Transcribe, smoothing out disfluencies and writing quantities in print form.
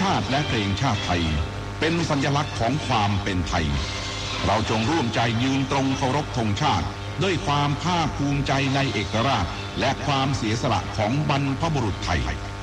าติและเพลงชาติไทยเป็นสัญลักษณ์ของความเป็นไทยเราจงร่วมใจยืนตรงเคารพธงชาติด้วยความภาคภูมิใจในเอกราชและความเสียสละของบรรพบุรุษไทย